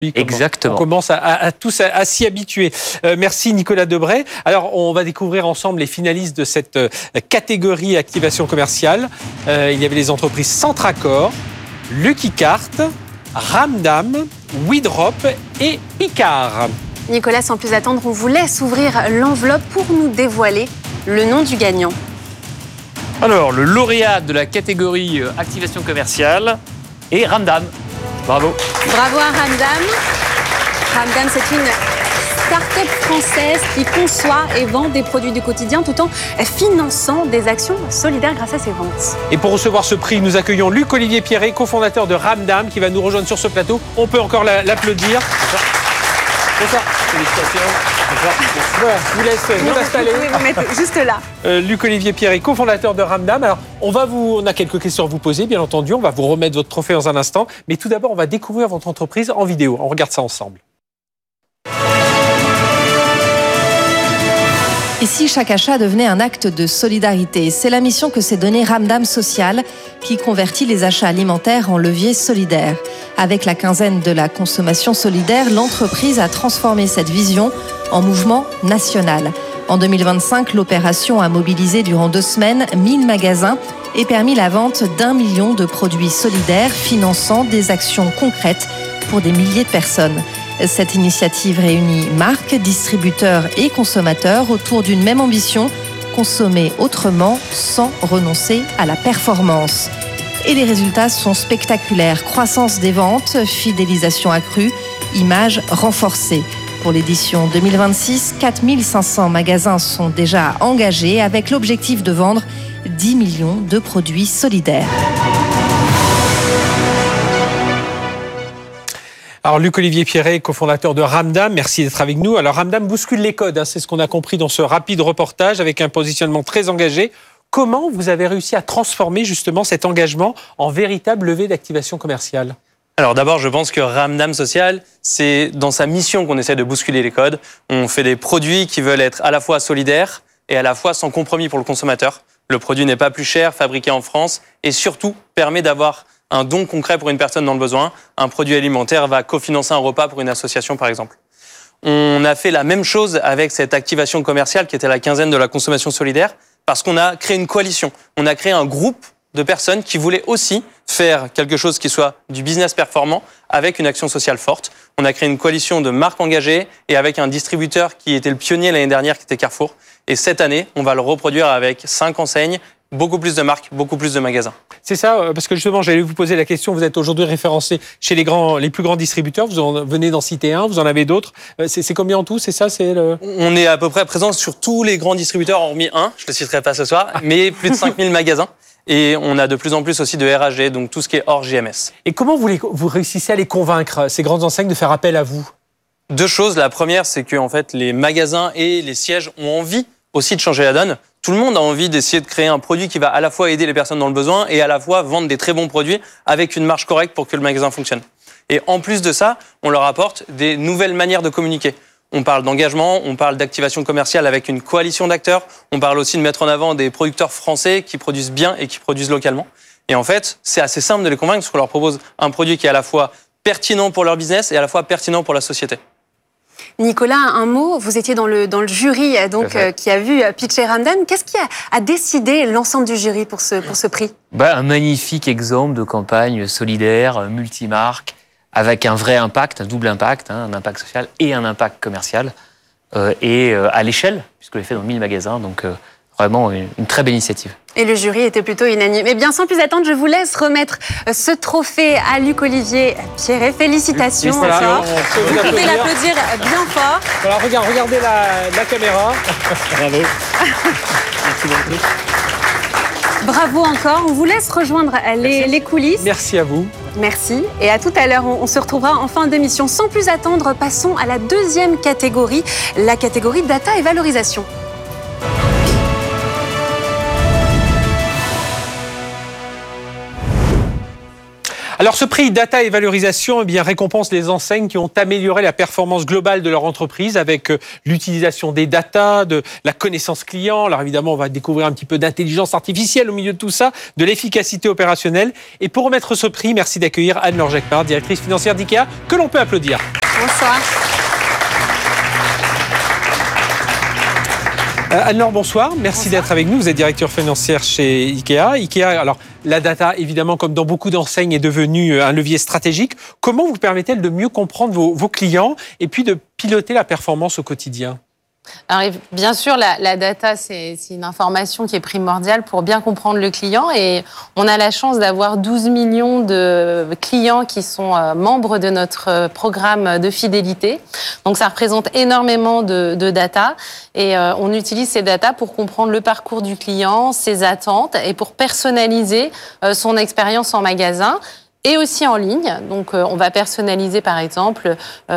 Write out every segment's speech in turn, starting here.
Oui, exactement. On commence à tous à s'y habituer. Merci Nicolas Debray. Alors, on va découvrir ensemble les finalistes de cette catégorie activation commerciale. Il y avait les entreprises Centracor, Lucky Cart, Ramdam, Widrop et Picard. Nicolas, sans plus attendre, on vous laisse ouvrir l'enveloppe pour nous dévoiler le nom du gagnant. Alors, le lauréat de la catégorie activation commerciale est Ramdam. Bravo. Bravo à Ramdam. Ramdam, c'est une start-up française qui conçoit et vend des produits du quotidien tout en finançant des actions solidaires grâce à ses ventes. Et pour recevoir ce prix, nous accueillons Luc-Olivier Pierret, cofondateur de Ramdam, qui va nous rejoindre sur ce plateau. On peut encore l'applaudir. Bonsoir. Félicitations. Bonsoir. Voilà, je vous laisse vous installer. Vous pouvez vous mettre juste là. Luc-Olivier Pierret, cofondateur de Ramdam. Alors, on a quelques questions à vous poser, bien entendu. On va vous remettre votre trophée dans un instant. Mais tout d'abord, on va découvrir votre entreprise en vidéo. On regarde ça ensemble. Et si chaque achat devenait un acte de solidarité? C'est la mission que s'est donnée Ramdam Social, qui convertit les achats alimentaires en levier solidaire. Avec la quinzaine de la consommation solidaire, l'entreprise a transformé cette vision en mouvement national. En 2025, l'opération a mobilisé durant 2 semaines 1000 magasins et permis la vente d'1 million de produits solidaires finançant des actions concrètes pour des milliers de personnes. Cette initiative réunit marques, distributeurs et consommateurs autour d'une même ambition, consommer autrement sans renoncer à la performance. Et les résultats sont spectaculaires. Croissance des ventes, fidélisation accrue, image renforcée. Pour l'édition 2026, 4500 magasins sont déjà engagés avec l'objectif de vendre 10 millions de produits solidaires. Alors, Luc-Olivier Pierret, cofondateur de Ramdam, merci d'être avec nous. Alors, Ramdam bouscule les codes, c'est ce qu'on a compris dans ce rapide reportage avec un positionnement très engagé. Comment vous avez réussi à transformer justement cet engagement en véritable levée d'activation commerciale ? Alors d'abord, je pense que Ramdam Social, c'est dans sa mission qu'on essaie de bousculer les codes. On fait des produits qui veulent être à la fois solidaires et à la fois sans compromis pour le consommateur. Le produit n'est pas plus cher, fabriqué en France et surtout permet d'avoir un don concret pour une personne dans le besoin. Un produit alimentaire va cofinancer un repas pour une association, par exemple. On a fait la même chose avec cette activation commerciale qui était la quinzaine de la consommation solidaire parce qu'on a créé une coalition. On a créé un groupe de personnes qui voulaient aussi faire quelque chose qui soit du business performant avec une action sociale forte. On a créé une coalition de marques engagées et avec un distributeur qui était le pionnier l'année dernière, qui était Carrefour. Et cette année, on va le reproduire avec 5 enseignes, beaucoup plus de marques, beaucoup plus de magasins. C'est ça, parce que justement, j'allais vous poser la question, vous êtes aujourd'hui référencé chez les plus grands distributeurs, vous en venez d'en citer un, vous en avez d'autres. C'est combien en tout, c'est ça On est à peu près présent sur tous les grands distributeurs, hormis un, je ne le citerai pas ce soir, mais plus de 5000 magasins. Et on a de plus en plus aussi de RAG, donc tout ce qui est hors JMS. Et comment vous réussissez à les convaincre, ces grandes enseignes, de faire appel à vous ? 2 choses. La première, c'est que en fait, les magasins et les sièges ont envie aussi de changer la donne. Tout le monde a envie d'essayer de créer un produit qui va à la fois aider les personnes dans le besoin et à la fois vendre des très bons produits avec une marge correcte pour que le magasin fonctionne. Et en plus de ça, on leur apporte des nouvelles manières de communiquer. On parle d'engagement, on parle d'activation commerciale avec une coalition d'acteurs. On parle aussi de mettre en avant des producteurs français qui produisent bien et qui produisent localement. Et en fait, c'est assez simple de les convaincre parce qu'on leur propose un produit qui est à la fois pertinent pour leur business et à la fois pertinent pour la société. Nicolas, un mot, vous étiez dans le jury donc, qui a vu pitcher Ramdam. Qu'est-ce qui a décidé l'ensemble du jury pour ce prix ? Un magnifique exemple de campagne solidaire, multimarque, avec un vrai impact, un double impact, un impact social et un impact commercial, et à l'échelle, puisque l'on fait dans 1000 magasins, donc vraiment une très belle initiative. Et le jury était plutôt unanime. Eh bien, sans plus attendre, je vous laisse remettre ce trophée à Luc-Olivier Pierret. Félicitations encore. Vous pouvez l'applaudir bien fort. Voilà, regardez la caméra. Bravo. Merci beaucoup. Bravo encore. On vous laisse rejoindre les coulisses. Merci à vous. Merci. Et à tout à l'heure, on se retrouvera en fin d'émission. Sans plus attendre, passons à la deuxième catégorie, la catégorie data et valorisation. Alors ce prix Data et Valorisation récompense les enseignes qui ont amélioré la performance globale de leur entreprise avec l'utilisation des data, de la connaissance client. Alors évidemment, on va découvrir un petit peu d'intelligence artificielle au milieu de tout ça, de l'efficacité opérationnelle. Et pour remettre ce prix, merci d'accueillir Anne-Laure Jacquemart, directrice financière d'IKEA, que l'on peut applaudir. Bonsoir. Anne-Laure, bonsoir. Merci d'être avec nous. Vous êtes directeur financière chez IKEA. IKEA, alors la data, évidemment, comme dans beaucoup d'enseignes, est devenue un levier stratégique. Comment vous permet-elle de mieux comprendre vos clients et puis de piloter la performance au quotidien ? Alors, bien sûr, la data, c'est une information qui est primordiale pour bien comprendre le client. Et on a la chance d'avoir 12 millions de clients qui sont membres de notre programme de fidélité. Donc, ça représente énormément de data. Et on utilise ces data pour comprendre le parcours du client, ses attentes et pour personnaliser son expérience en magasin. Et aussi en ligne. Donc, on va personnaliser, par exemple,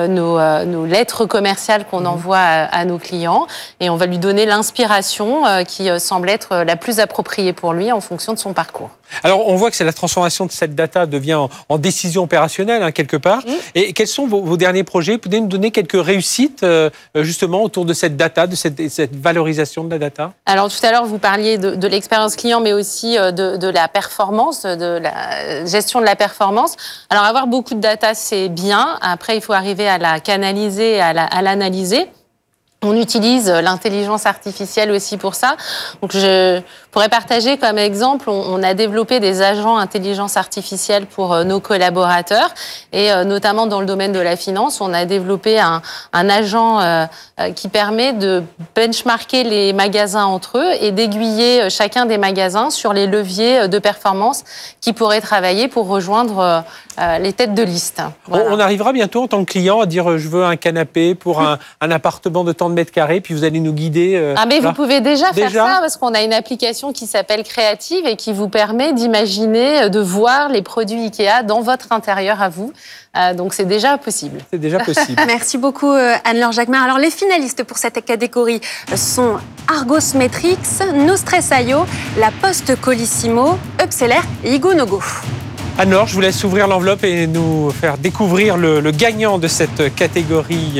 nos lettres commerciales qu'on envoie à nos clients et on va lui donner l'inspiration qui semble être la plus appropriée pour lui en fonction de son parcours. Alors, on voit que c'est la transformation de cette data devient en décision opérationnelle, quelque part. Et quels sont vos derniers projets ? Vous pouvez nous donner quelques réussites, justement, autour de cette data, de cette valorisation de la data ? Alors, tout à l'heure, vous parliez de l'expérience client, mais aussi de la performance, de la gestion de la performance. Alors, avoir beaucoup de data, c'est bien. Après, il faut arriver à la canaliser, à l'analyser. On utilise l'intelligence artificielle aussi pour ça. Donc, je pourrais partager comme exemple, on a développé des agents intelligence artificielle pour nos collaborateurs et notamment dans le domaine de la finance, on a développé un agent qui permet de benchmarker les magasins entre eux et d'aiguiller chacun des magasins sur les leviers de performance qui pourraient travailler pour rejoindre les têtes de liste. Voilà. On arrivera bientôt en tant que client à dire je veux un canapé pour un appartement de tant de mètres carrés, puis vous allez nous guider. Mais vous pouvez déjà faire ça parce qu'on a une application qui s'appelle Créative et qui vous permet d'imaginer, de voir les produits IKEA dans votre intérieur à vous. Donc c'est déjà possible. C'est déjà possible. Merci beaucoup Anne-Laure Jacquemart. Alors les finalistes pour cette catégorie sont Argos Metrix, Nostress.io, La Poste Colissimo, Upseller et Igo No Go. Anne-Laure, je vous laisse ouvrir l'enveloppe et nous faire découvrir le gagnant de cette catégorie.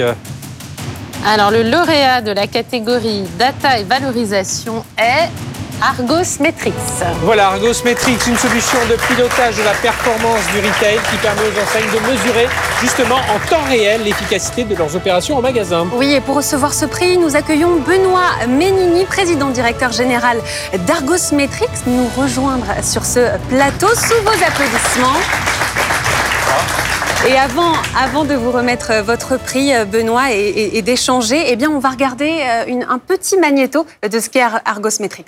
Alors, le lauréat de la catégorie Data et Valorisation est Argos Metrix. Voilà, Argos Metrix, une solution de pilotage de la performance du retail qui permet aux enseignes de mesurer justement en temps réel l'efficacité de leurs opérations en magasin. Oui, et pour recevoir ce prix, nous accueillons Benoît Ménini, président directeur général d'Argos Metrix, nous rejoindre sur ce plateau sous vos applaudissements. Et avant de vous remettre votre prix, Benoît, et d'échanger, eh bien, on va regarder un petit magnéto de ce qu'est Argos Metrix.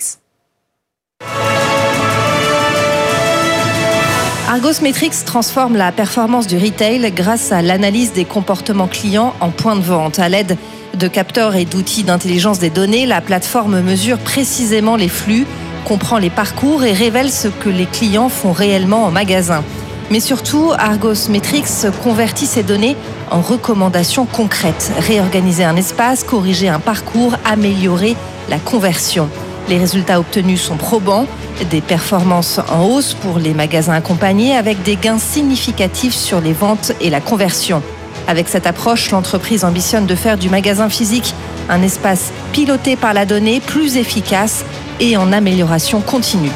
Argos Metrix transforme la performance du retail grâce à l'analyse des comportements clients en point de vente. À l'aide de capteurs et d'outils d'intelligence des données, la plateforme mesure précisément les flux, comprend les parcours et révèle ce que les clients font réellement en magasin. Mais surtout, Argos Metrix convertit ces données en recommandations concrètes. Réorganiser un espace, corriger un parcours, améliorer la conversion. Les résultats obtenus sont probants, des performances en hausse pour les magasins accompagnés avec des gains significatifs sur les ventes et la conversion. Avec cette approche, l'entreprise ambitionne de faire du magasin physique un espace piloté par la donnée, plus efficace et en amélioration continue.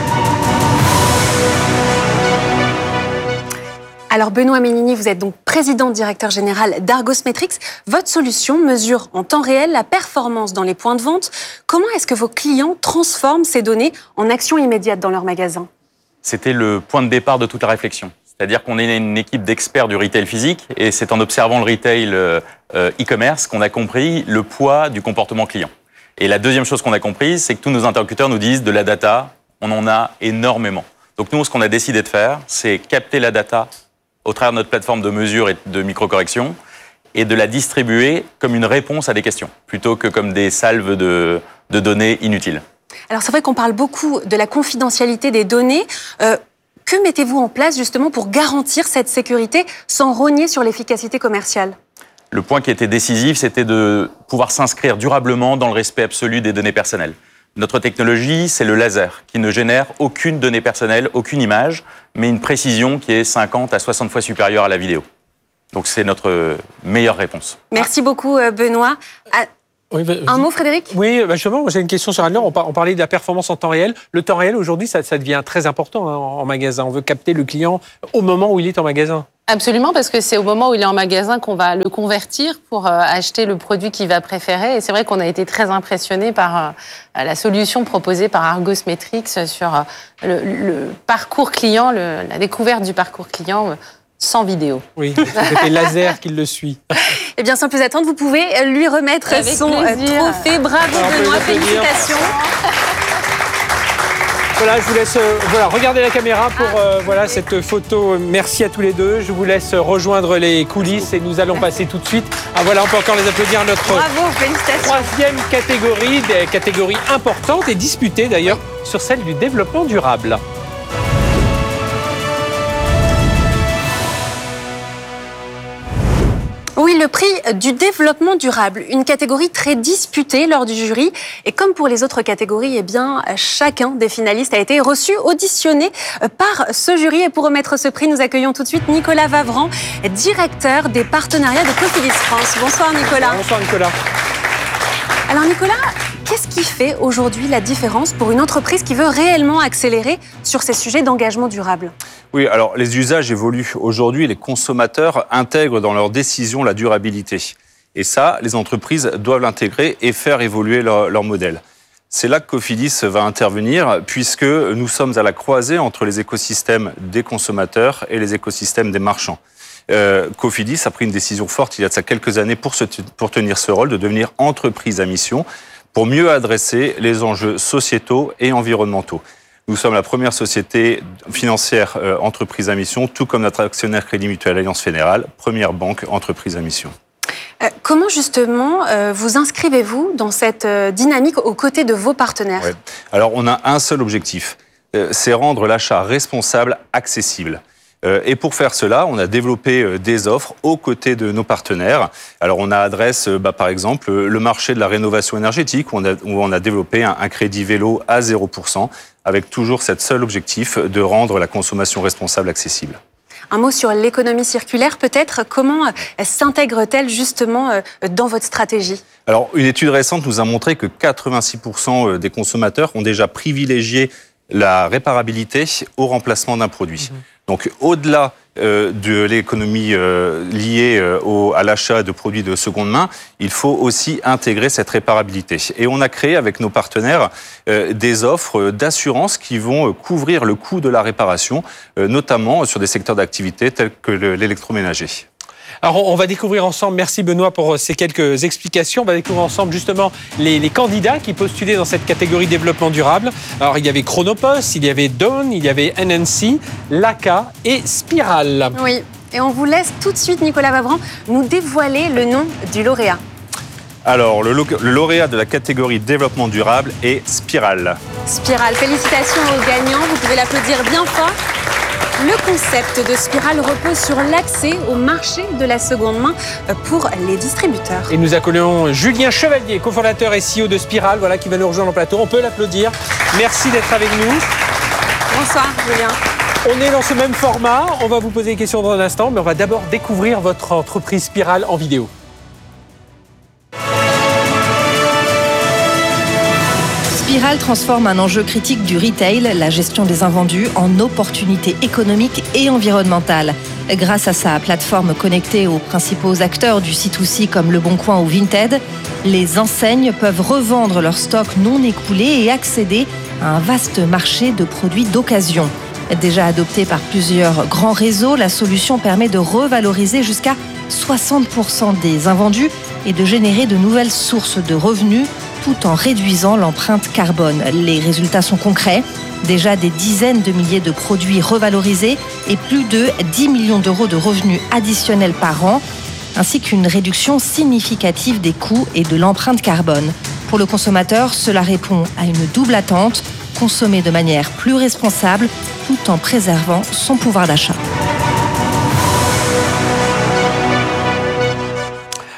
Alors Benoît Ménini, vous êtes donc président directeur général d'Argos Metrix. Votre solution mesure en temps réel la performance dans les points de vente. Comment est-ce que vos clients transforment ces données en actions immédiates dans leur magasin ? C'était le point de départ de toute la réflexion. C'est-à-dire qu'on est une équipe d'experts du retail physique et c'est en observant le retail e-commerce qu'on a compris le poids du comportement client. Et la deuxième chose qu'on a comprise, c'est que tous nos interlocuteurs nous disent de la data, on en a énormément. Donc nous, ce qu'on a décidé de faire, c'est capter la data au travers de notre plateforme de mesure et de micro-correction et de la distribuer comme une réponse à des questions, plutôt que comme des salves de données inutiles. Alors c'est vrai qu'on parle beaucoup de la confidentialité des données. Que mettez-vous en place justement pour garantir cette sécurité sans rogner sur l'efficacité commerciale ? Le point qui était décisif, c'était de pouvoir s'inscrire durablement dans le respect absolu des données personnelles. Notre technologie, c'est le laser, qui ne génère aucune donnée personnelle, aucune image, mais une précision qui est 50 à 60 fois supérieure à la vidéo. Donc c'est notre meilleure réponse. Merci beaucoup, Benoît. Oui, un mot, Frédéric? Oui, justement, j'ai une question sur Anne-Laure. On parlait de la performance en temps réel. Le temps réel, aujourd'hui, ça devient très important en magasin. On veut capter le client au moment où il est en magasin. Absolument, parce que c'est au moment où il est en magasin qu'on va le convertir pour acheter le produit qu'il va préférer. Et c'est vrai qu'on a été très impressionnés par la solution proposée par Argos Metrics sur le parcours client, la découverte du parcours client sans vidéo. Oui, c'était laser qui le suit. Eh bien, sans plus attendre, vous pouvez lui remettre son trophée. Bravo, Benoît, félicitations. Voilà, je vous laisse regarder la caméra pour cette photo. Merci à tous les deux. Je vous laisse rejoindre les coulisses et nous allons passer tout de suite. On peut encore les applaudir à notre Bravo, félicitations. troisième catégorie, des catégories importantes et disputées d'ailleurs sur celle du développement durable. Oui, le prix du développement durable, une catégorie très disputée lors du jury. Et comme pour les autres catégories, chacun des finalistes a été reçu, auditionné par ce jury. Et pour remettre ce prix, nous accueillons tout de suite Nicolas Vavran, directeur des partenariats de Cofidis France. Bonsoir Nicolas. Bonsoir Nicolas. Alors Nicolas, qu'est-ce qui fait aujourd'hui la différence pour une entreprise qui veut réellement accélérer sur ces sujets d'engagement durable ? Oui, alors les usages évoluent. Aujourd'hui, les consommateurs intègrent dans leurs décisions la durabilité. Et ça, les entreprises doivent l'intégrer et faire évoluer leur modèle. C'est là que Cofidis va intervenir, puisque nous sommes à la croisée entre les écosystèmes des consommateurs et les écosystèmes des marchands. Cofidis a pris une décision forte il y a de ça quelques années pour tenir ce rôle, de devenir entreprise à mission, pour mieux adresser les enjeux sociétaux et environnementaux. Nous sommes la première société financière entreprise à mission, tout comme notre actionnaire Crédit Mutuel Alliance Fédérale, première banque entreprise à mission. Comment justement vous inscrivez-vous dans cette dynamique aux côtés de vos partenaires ? Alors on a un seul objectif, c'est rendre l'achat responsable accessible. Et pour faire cela, on a développé des offres aux côtés de nos partenaires. Alors on adresse par exemple le marché de la rénovation énergétique où on a développé un crédit vélo à 0% avec toujours cet seul objectif de rendre la consommation responsable accessible. Un mot sur l'économie circulaire peut-être. Comment s'intègre-t-elle justement dans votre stratégie ? Alors une étude récente nous a montré que 86% des consommateurs ont déjà privilégié la réparabilité au remplacement d'un produit. Donc au-delà de l'économie liée à l'achat de produits de seconde main, il faut aussi intégrer cette réparabilité. Et on a créé avec nos partenaires des offres d'assurance qui vont couvrir le coût de la réparation, notamment sur des secteurs d'activité tels que l'électroménager. Alors, on va découvrir ensemble, merci Benoît pour ces quelques explications, on va découvrir ensemble justement les candidats qui postulaient dans cette catégorie développement durable. Alors, il y avait Chronopost, il y avait Dawn, il y avait NNC, Laka et Spiral. Oui, et on vous laisse tout de suite, Nicolas Vavran, nous dévoiler le nom du lauréat. Alors, le lauréat de la catégorie développement durable est Spiral. Spiral, félicitations aux gagnants, vous pouvez l'applaudir bien fort. Le concept de Spiral repose sur l'accès au marché de la seconde main pour les distributeurs. Et nous accueillons Julien Chevalier, cofondateur et CEO de Spiral, qui va nous rejoindre au plateau. On peut l'applaudir. Merci d'être avec nous. Bonsoir Julien. On est dans ce même format. On va vous poser des questions dans un instant, mais on va d'abord découvrir votre entreprise Spiral en vidéo. Spiral transforme un enjeu critique du retail, la gestion des invendus, en opportunité économique et environnementale. Grâce à sa plateforme connectée aux principaux acteurs du C2C comme Leboncoin ou Vinted, les enseignes peuvent revendre leurs stocks non écoulés et accéder à un vaste marché de produits d'occasion. Déjà adoptée par plusieurs grands réseaux, la solution permet de revaloriser jusqu'à 60% des invendus et de générer de nouvelles sources de revenus tout en réduisant l'empreinte carbone. Les résultats sont concrets. Déjà des dizaines de milliers de produits revalorisés et plus de 10 millions d'euros de revenus additionnels par an, ainsi qu'une réduction significative des coûts et de l'empreinte carbone. Pour le consommateur, cela répond à une double attente, consommer de manière plus responsable tout en préservant son pouvoir d'achat.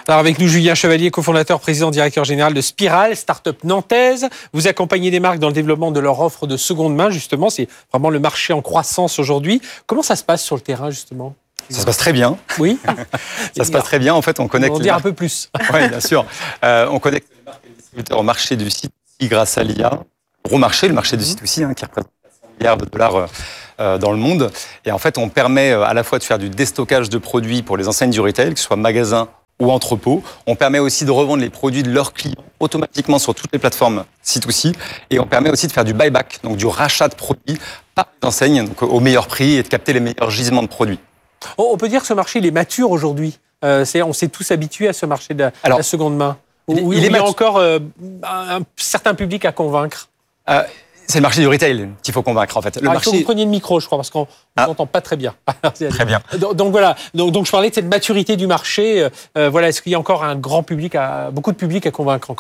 Alors avec nous, Julien Chevalier, cofondateur, président, directeur général de Spiral, start-up nantaise. Vous accompagnez des marques dans le développement de leur offre de seconde main, justement. C'est vraiment le marché en croissance aujourd'hui. Comment ça se passe sur le terrain, justement ? Ça se passe très bien. Oui. Ça se passe très bien. En fait, on connecte. On dire un peu plus. Oui, bien sûr. On connecte les marques et les distributeurs au marché du site grâce à l'IA. Gros marché, le marché du site aussi, qui représente 100 milliards de dollars dans le monde. Et en fait, on permet à la fois de faire du déstockage de produits pour les enseignes du retail, que ce soit magasins ou entrepôts. On permet aussi de revendre les produits de leurs clients automatiquement sur toutes les plateformes C2C. Et on permet aussi de faire du buyback, donc du rachat de produits par les enseignes, donc au meilleur prix et de capter les meilleurs gisements de produits. On peut dire que ce marché, il est mature aujourd'hui. On s'est tous habitués à ce marché de la seconde main. Il y a encore un certain public à convaincre. C'est le marché du retail qu'il faut convaincre, en fait. Il faut que vous preniez le micro, je crois, parce qu'on ne vous entend pas très bien. Très bien. Donc voilà. Donc je parlais de cette maturité du marché. Voilà, est-ce qu'il y a encore un grand public, beaucoup de public à convaincre encore ?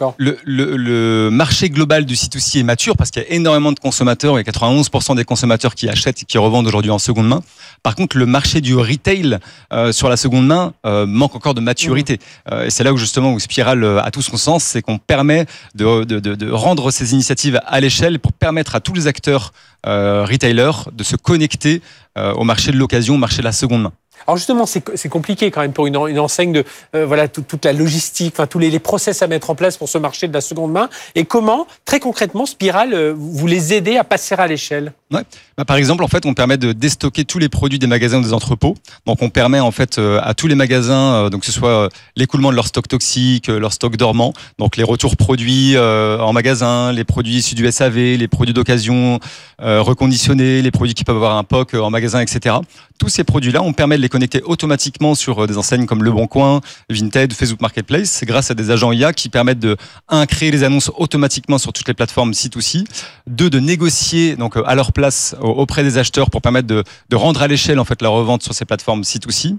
Le marché global du C2C est mature parce qu'il y a énormément de consommateurs. Il y a 91% des consommateurs qui achètent et qui revendent aujourd'hui en seconde main. Par contre, le marché du retail sur la seconde main manque encore de maturité. Et c'est là où justement où Spiral a tout son sens, c'est qu'on permet de rendre ces initiatives à l'échelle pour permettre à tous les acteurs retailers de se connecter au marché de l'occasion, au marché de la seconde main. Alors justement, c'est compliqué quand même pour une enseigne de voilà toute la logistique, enfin tous les process à mettre en place pour ce marché de la seconde main. Et comment, très concrètement, Spiral, vous les aidez à passer à l'échelle ? Ouais. Par exemple, en fait, on permet de déstocker tous les produits des magasins ou des entrepôts. Donc, on permet en fait à tous les magasins, donc que ce soit l'écoulement de leur stock toxique, leur stock dormant, donc les retours produits en magasin, les produits issus du SAV, les produits d'occasion reconditionnés, les produits qui peuvent avoir un POC en magasin, etc. Tous ces produits-là, on permet de les connecter automatiquement sur des enseignes comme Le Bon Coin, Vinted, Facebook Marketplace. C'est grâce à des agents IA qui permettent de, créer les annonces automatiquement sur toutes les plateformes C2C, de négocier donc à leur place auprès des acheteurs pour permettre de rendre à l'échelle en fait la revente sur ces plateformes C2C.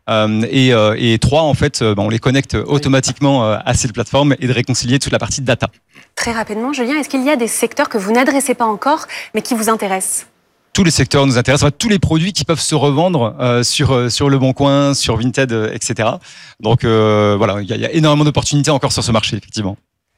Et 3, en fait, on les connecte automatiquement à ces plateformes et de réconcilier toute la partie data. Très rapidement, Julien, est-ce qu'il y a des secteurs que vous n'adressez pas encore, mais qui vous intéressent ? Tous les secteurs nous intéressent, tous les produits qui peuvent se revendre sur Le Bon Coin, sur Vinted, etc. Donc voilà, il y a énormément d'opportunités encore sur ce marché, effectivement.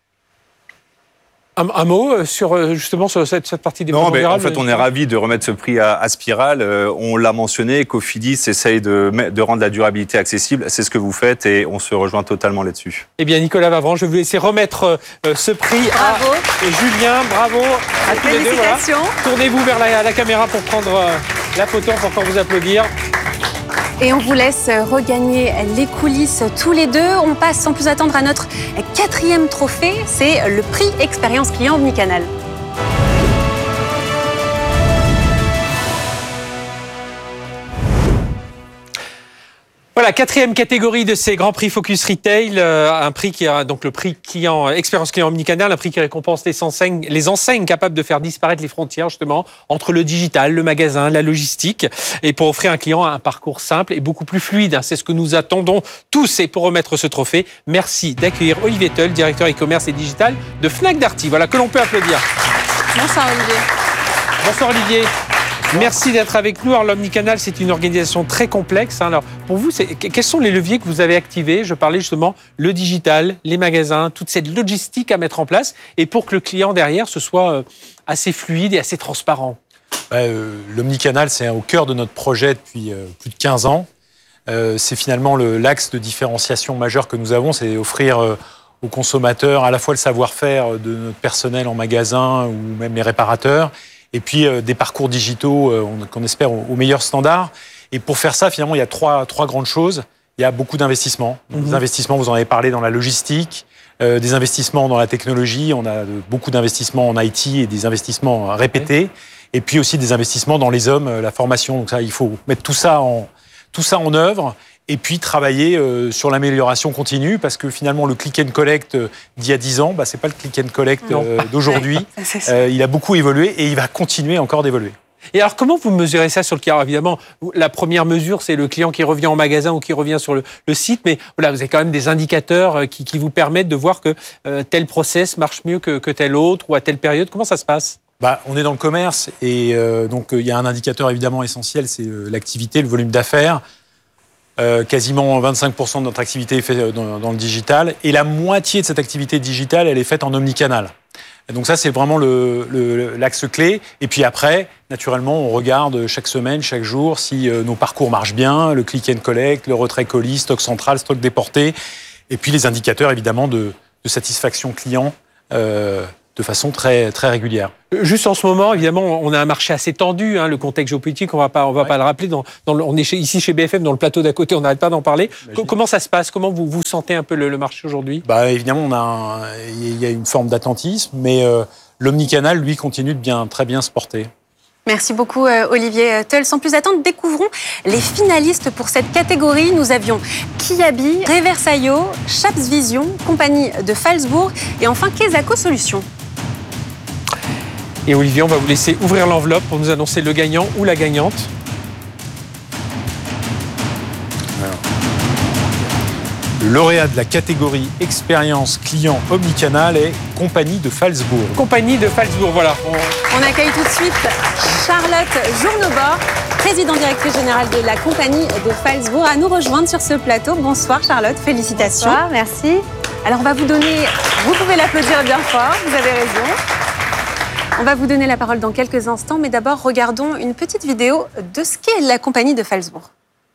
Un mot sur justement sur cette partie des produits durables. En fait, on est ravis de remettre ce prix à Spiral. On l'a mentionné, Cofidis essaye de rendre la durabilité accessible. C'est ce que vous faites et on se rejoint totalement là-dessus. Eh bien, Nicolas Vavran, je vais vous laisser remettre ce prix à Julien. Bravo à tous les deux. Voilà. Tournez-vous vers la caméra pour prendre la photo, pour encore vous applaudir. Et on vous laisse regagner les coulisses tous les deux. On passe sans plus attendre à notre 4e trophée. C'est le prix Expérience Client Omnicanal. Voilà, 4e catégorie de ces grands prix Focus Retail, un prix qui a donc le prix client, expérience client omnicanal, un prix qui récompense les enseignes capables de faire disparaître les frontières justement entre le digital, le magasin, la logistique, et pour offrir à un client un parcours simple et beaucoup plus fluide. C'est ce que nous attendons tous. Et pour remettre ce trophée, merci d'accueillir Olivier Teul, directeur e-commerce et digital de Fnac Darty. Voilà, que l'on peut applaudir. Bonsoir Olivier. Bonsoir Olivier. Merci d'être avec nous. Alors, l'Omnicanal, c'est une organisation très complexe. Alors, pour vous, quels sont les leviers que vous avez activés ? Je parlais justement le digital, les magasins, toute cette logistique à mettre en place, et pour que le client derrière, ce soit assez fluide et assez transparent. L'Omnicanal, c'est au cœur de notre projet depuis plus de 15 ans. C'est finalement l'axe de différenciation majeur que nous avons, c'est offrir aux consommateurs à la fois le savoir-faire de notre personnel en magasin ou même les réparateurs, et puis des parcours digitaux qu'on espère au meilleur standard. Et pour faire ça, finalement, il y a trois grandes choses. Il y a beaucoup d'investissements. Des investissements, vous en avez parlé, dans la logistique, des investissements dans la technologie. On a beaucoup d'investissements en IT et des investissements répétés. Et puis aussi des investissements dans les hommes, la formation. Donc ça, il faut mettre tout ça en œuvre. Et puis travailler sur l'amélioration continue, parce que finalement le click and collect d'il y a 10 ans, c'est pas le click and collect d'aujourd'hui. Il a beaucoup évolué et il va continuer encore d'évoluer. Et alors, comment vous mesurez ça sur le client ? Évidemment, la première mesure, c'est le client qui revient au magasin ou qui revient sur le site, mais voilà, vous avez quand même des indicateurs qui vous permettent de voir que tel process marche mieux que tel autre, ou à telle période. Comment ça se passe ? On est dans le commerce et donc il y a un indicateur évidemment essentiel, c'est l'activité, le volume d'affaires. Quasiment 25% de notre activité est faite dans le digital. Et la moitié de cette activité digitale, elle est faite en omnicanal. Et donc ça, c'est vraiment l'axe clé. Et puis après, naturellement, on regarde chaque semaine, chaque jour, si nos parcours marchent bien, le click and collect, le retrait colis, stock central, stock déporté, et puis les indicateurs, évidemment, de satisfaction client de façon très, très régulière. Juste en ce moment, évidemment, on a un marché assez tendu, le contexte géopolitique, on va pas le rappeler. On est ici chez BFM, dans le plateau d'à côté, on n'arrête pas d'en parler. Comment ça se passe? Comment vous sentez un peu le marché aujourd'hui? Évidemment, il y a une forme d'attentisme, mais l'omnicanal, lui, continue de très bien se porter. Merci beaucoup Olivier Teul. Sans plus attendre, découvrons les finalistes pour cette catégorie. Nous avions Kiabi, Reversaio, Chaps Vision, compagnie de Falsbourg et enfin Quesaco Solutions. Et Olivier, on va vous laisser ouvrir l'enveloppe pour nous annoncer le gagnant ou la gagnante. Le lauréat de la catégorie expérience client omnicanal est Compagnie de Falsbourg. Compagnie de Falsbourg, voilà. On accueille tout de suite Charlotte Journebord, présidente directrice générale de la Compagnie de Falsbourg, à nous rejoindre sur ce plateau. Bonsoir Charlotte, félicitations. Bonsoir, merci. Alors on va vous pouvez l'applaudir bien fort, vous avez raison. On va vous donner la parole dans quelques instants, mais d'abord regardons une petite vidéo de ce qu'est la Compagnie de Falsbourg.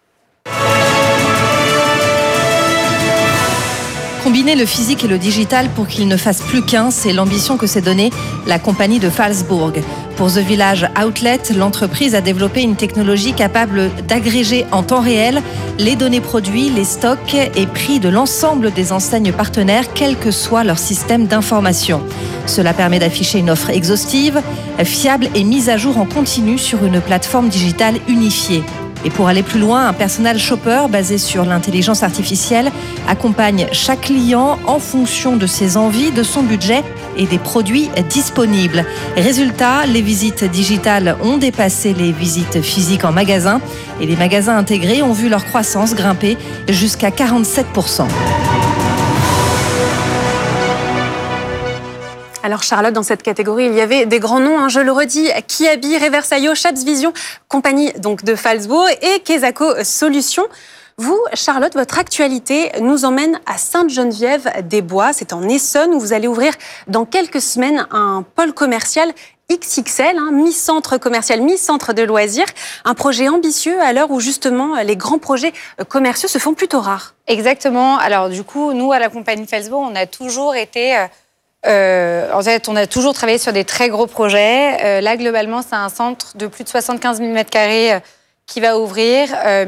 Combiner le physique et le digital pour qu'il ne fasse plus qu'un, c'est l'ambition que s'est donnée la compagnie de Falsbourg. Pour The Village Outlet, l'entreprise a développé une technologie capable d'agréger en temps réel les données produits, les stocks et prix de l'ensemble des enseignes partenaires, quel que soit leur système d'information. Cela permet d'afficher une offre exhaustive, fiable et mise à jour en continu sur une plateforme digitale unifiée. Et pour aller plus loin, un personal shopper basé sur l'intelligence artificielle accompagne chaque client en fonction de ses envies, de son budget et des produits disponibles. Résultat, les visites digitales ont dépassé les visites physiques en magasin et les magasins intégrés ont vu leur croissance grimper jusqu'à 47%. Alors Charlotte, dans cette catégorie, il y avait des grands noms, je le redis, Kiabi, Reversaio, Chaps Vision, compagnie donc de Falsbourg et Quesaco Solutions. Vous, Charlotte, votre actualité nous emmène à Sainte-Geneviève-des-Bois, c'est en Essonne, où vous allez ouvrir dans quelques semaines un pôle commercial XXL, mi-centre commercial, mi-centre de loisirs. Un projet ambitieux à l'heure où justement les grands projets commerciaux se font plutôt rares. Exactement. Alors du coup, nous, à la compagnie Falsbourg, on a toujours été... en fait, on a toujours travaillé sur des très gros projets. Là, globalement, c'est un centre de plus de 75 000 m² qui va ouvrir,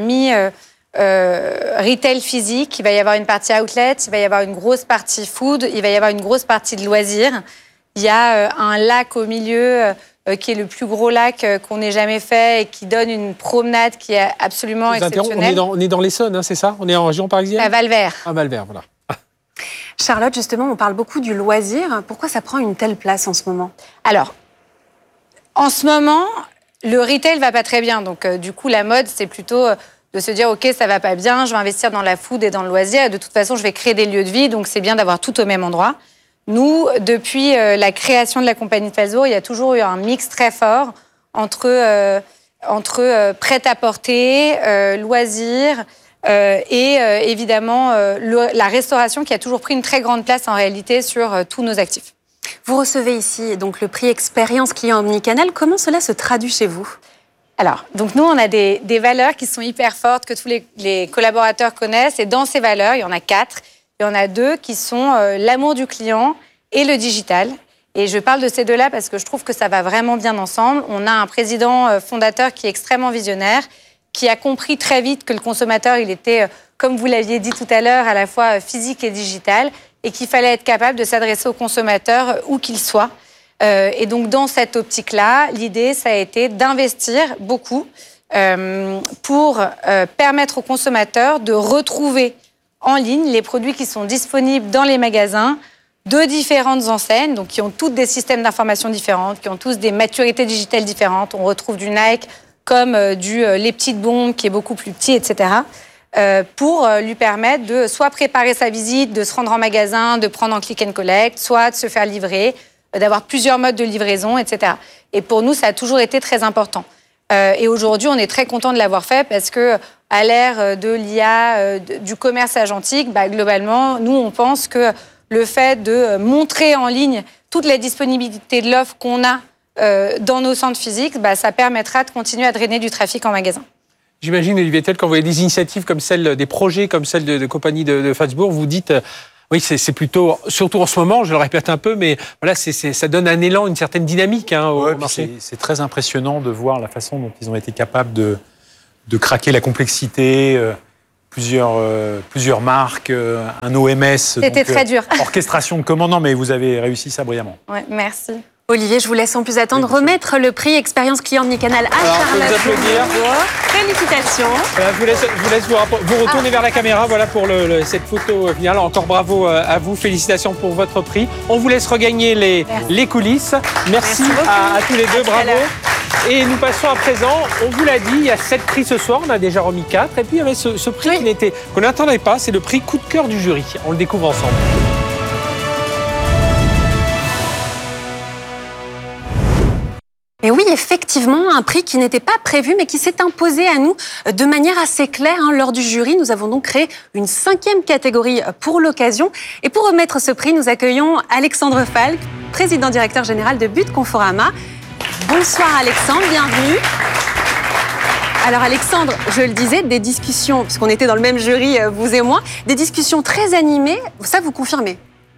retail physique. Il va y avoir une partie outlet, il va y avoir une grosse partie food, il va y avoir une grosse partie de loisirs. Il y a un lac au milieu qui est le plus gros lac qu'on ait jamais fait et qui donne une promenade qui est absolument exceptionnelle. On est dans l'Essonne, c'est ça? On est en région parisienne? À Valvert. À Valvert, voilà. Charlotte, justement, on parle beaucoup du loisir. Pourquoi ça prend une telle place en ce moment? Alors, en ce moment, le retail va pas très bien. Donc, du coup, la mode, c'est plutôt de se dire, OK, ça va pas bien, je vais investir dans la food et dans le loisir. Et de toute façon, je vais créer des lieux de vie. Donc, c'est bien d'avoir tout au même endroit. Nous, depuis la création de la compagnie de Falsbourg, il y a toujours eu un mix très fort entre prêt-à-porter, loisirs, et évidemment la restauration qui a toujours pris une très grande place en réalité sur tous nos actifs. Vous recevez ici donc le prix Expérience Client Omnicanal. Comment cela se traduit chez vous? Alors, donc nous, on a des valeurs qui sont hyper fortes, que tous les collaborateurs connaissent. Et dans ces valeurs, il y en a 4. Il y en a 2 qui sont l'amour du client et le digital. Et je parle de ces 2-là parce que je trouve que ça va vraiment bien ensemble. On a un président fondateur qui est extrêmement visionnaire, qui a compris très vite que le consommateur, il était, comme vous l'aviez dit tout à l'heure, à la fois physique et digital, et qu'il fallait être capable de s'adresser au consommateur où qu'il soit. Et donc, dans cette optique-là, l'idée, ça a été d'investir beaucoup pour permettre aux consommateurs de retrouver en ligne les produits qui sont disponibles dans les magasins de différentes enseignes, donc qui ont toutes des systèmes d'information différents, qui ont tous des maturités digitales différentes. On retrouve du Nike, comme les petites bombes qui est beaucoup plus petit, etc., pour lui permettre de soit préparer sa visite, de se rendre en magasin, de prendre en click and collect, soit de se faire livrer, d'avoir plusieurs modes de livraison, etc. Et pour nous, ça a toujours été très important. Et aujourd'hui, on est très content de l'avoir fait parce que à l'ère de l'IA, du commerce agentique, globalement, nous, on pense que le fait de montrer en ligne toute la disponibilité de l'offre qu'on a dans nos centres physiques, ça permettra de continuer à drainer du trafic en magasin. J'imagine, Olivier Tell, quand vous voyez des initiatives comme celle, des projets comme celle de compagnie de Facebook, vous dites, oui, c'est plutôt, surtout en ce moment, je le répète un peu, mais voilà, ça donne un élan, une certaine dynamique au marché. C'est très impressionnant de voir la façon dont ils ont été capables de craquer la complexité, plusieurs marques, un OMS. C'était très dur. Orchestration de commandes, mais vous avez réussi ça brillamment. Ouais, merci. Olivier, je vous laisse sans plus attendre remettre le prix Expérience Client de Nicanal à Charlotte. Félicitations. Voilà, je vous laisse vous retourner vers la caméra pour cette photo finale. Encore bravo à vous. Félicitations pour votre prix. On vous laisse regagner les coulisses. Merci à tous les deux. Bravo. Et nous passons à présent, on vous l'a dit, il y a 7 prix ce soir, on a déjà remis 4. Et puis il y avait ce prix qu'on n'attendait pas, c'est le prix coup de cœur du jury. On le découvre ensemble. Et oui, effectivement, un prix qui n'était pas prévu, mais qui s'est imposé à nous de manière assez claire. Lors du jury, nous avons donc créé une 5e catégorie pour l'occasion. Et pour remettre ce prix, nous accueillons Alexandre Falk, président directeur général de But Conforama. Bonsoir Alexandre, bienvenue. Alors Alexandre, je le disais, des discussions, puisqu'on était dans le même jury, vous et moi, des discussions très animées, ça vous confirmez?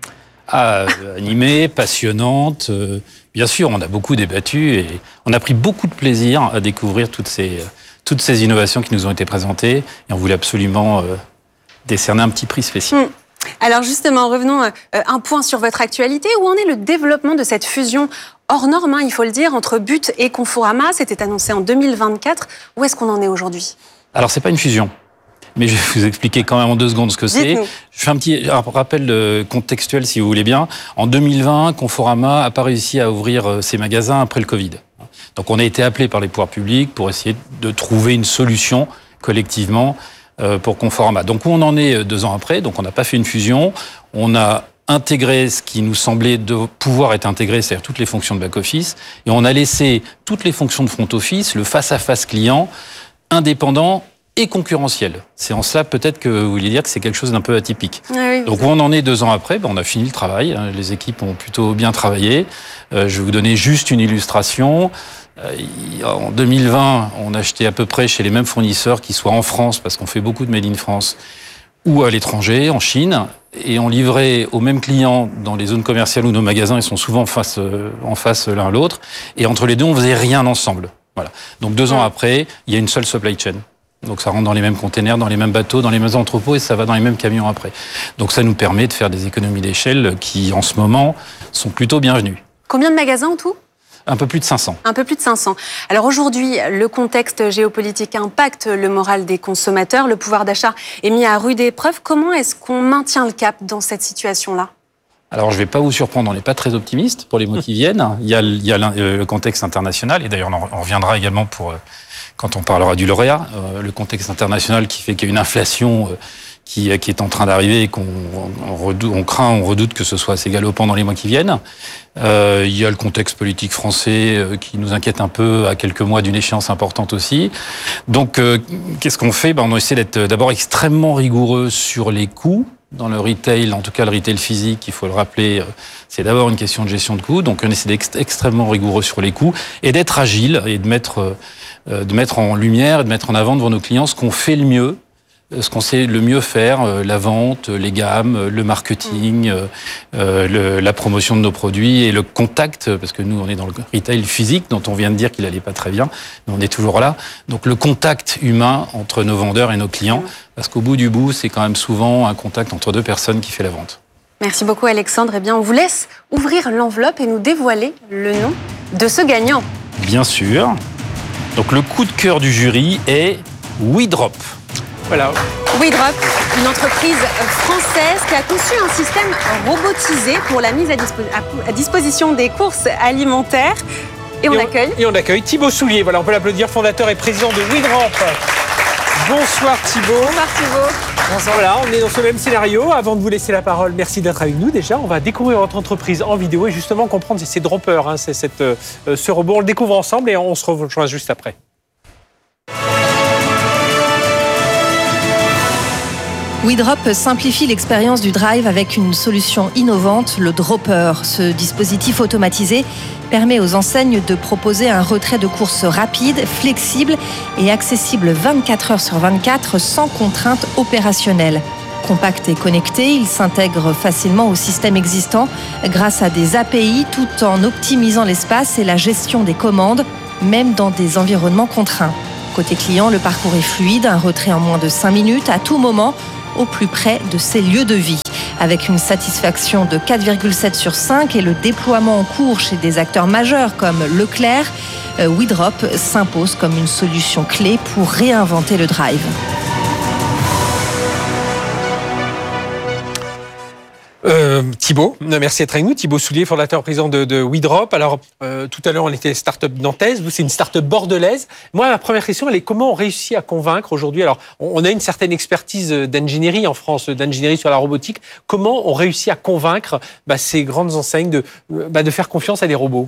Animée, passionnante. Bien sûr, on a beaucoup débattu et on a pris beaucoup de plaisir à découvrir toutes ces innovations qui nous ont été présentées. Et on voulait absolument décerner un petit prix spécial. Alors justement, revenons un point sur votre actualité. Où en est le développement de cette fusion hors norme, il faut le dire, entre But et Conforama? C'était annoncé en 2024. Où est-ce qu'on en est aujourd'hui? Alors, c'est pas une fusion. Mais je vais vous expliquer quand même en 2 secondes ce que c'est. Je fais un petit rappel contextuel, si vous voulez bien. En 2020, Conforama n'a pas réussi à ouvrir ses magasins après le Covid. Donc on a été appelé par les pouvoirs publics pour essayer de trouver une solution collectivement pour Conforama. Donc où on en est 2 ans après, donc on n'a pas fait une fusion, on a intégré ce qui nous semblait de pouvoir être intégré, c'est-à-dire toutes les fonctions de back-office, et on a laissé toutes les fonctions de front-office, le face-à-face client, indépendant et concurrentiel. C'est en cela peut-être que vous vouliez dire que c'est quelque chose d'un peu atypique. Oui, donc où on en est 2 ans après, on a fini le travail, les équipes ont plutôt bien travaillé. Je vais vous donner juste une illustration. En 2020, on achetait à peu près chez les mêmes fournisseurs, qu'ils soient en France, parce qu'on fait beaucoup de Made in France, ou à l'étranger, en Chine, et on livrait aux mêmes clients dans les zones commerciales où nos magasins ils sont souvent en face l'un à l'autre, et entre les deux, on faisait rien ensemble. Voilà. Donc 2 ans après, il y a une seule supply chain. Donc ça rentre dans les mêmes containers, dans les mêmes bateaux, dans les mêmes entrepôts et ça va dans les mêmes camions après. Donc ça nous permet de faire des économies d'échelle qui, en ce moment, sont plutôt bienvenues. Combien de magasins en tout ? Un peu plus de 500. Un peu plus de 500. Alors aujourd'hui, le contexte géopolitique impacte le moral des consommateurs. Le pouvoir d'achat est mis à rude épreuve. Comment est-ce qu'on maintient le cap dans cette situation-là ? Alors, je ne vais pas vous surprendre, on n'est pas très optimiste pour les mois qui viennent. Il y a le contexte international, et d'ailleurs, on reviendra également quand on parlera du lauréat, le contexte international qui fait qu'il y a une inflation qui est en train d'arriver et qu'on redoute que ce soit assez galopant dans les mois qui viennent. Il y a le contexte politique français qui nous inquiète un peu à quelques mois d'une échéance importante aussi. Donc, qu'est-ce qu'on fait ? On essaie d'être d'abord extrêmement rigoureux sur les coûts. Dans le retail, en tout cas le retail physique, il faut le rappeler, c'est d'abord une question de gestion de coûts. Donc on essaie d'être extrêmement rigoureux sur les coûts et d'être agile et de mettre en lumière et de mettre en avant devant nos clients ce qu'on fait le mieux, ce qu'on sait le mieux faire, la vente, les gammes, le marketing, la promotion de nos produits et le contact, parce que nous on est dans le retail physique dont on vient de dire qu'il allait pas très bien, mais on est toujours là. Donc le contact humain entre nos vendeurs et nos clients, parce qu'au bout du bout, c'est quand même souvent un contact entre 2 personnes qui fait la vente. Merci beaucoup Alexandre. Eh bien, on vous laisse ouvrir l'enveloppe et nous dévoiler le nom de ce gagnant. Bien sûr. Donc le coup de cœur du jury est WeDrop. Voilà. WeDrop, une entreprise française qui a conçu un système robotisé pour la mise à disposition des courses alimentaires. Et on accueille Thibaut Soulier. Voilà, on peut l'applaudir, fondateur et président de WeDrop. Bonsoir Thibaut. Bonsoir Thibaut. Bonsoir. Voilà, on est dans ce même scénario. Avant de vous laisser la parole, merci d'être avec nous. Déjà, on va découvrir votre entreprise en vidéo et justement comprendre ces droppers, ce robot. On le découvre ensemble et on se rejoint juste après. WeDrop simplifie l'expérience du drive avec une solution innovante, le Dropper. Ce dispositif automatisé permet aux enseignes de proposer un retrait de course rapide, flexible et accessible 24 heures sur 24 sans contrainte opérationnelle. Compact et connecté, il s'intègre facilement au système existant grâce à des API tout en optimisant l'espace et la gestion des commandes, même dans des environnements contraints. Côté client, le parcours est fluide, un retrait en moins de 5 minutes à tout moment, au plus près de ses lieux de vie. Avec une satisfaction de 4,7 sur 5 et le déploiement en cours chez des acteurs majeurs comme Leclerc, WeDrop s'impose comme une solution clé pour réinventer le drive. Thibaut, merci d'être avec nous. Thibaut Soulier, fondateur président de WeDrop. Alors, tout à l'heure, on était start-up nantaise. Vous, c'est une start-up bordelaise. Moi, ma première question, elle est comment on réussit à convaincre aujourd'hui? Alors, on a une certaine expertise d'ingénierie en France, d'ingénierie sur la robotique. Comment on réussit à convaincre ces grandes enseignes de faire confiance à des robots?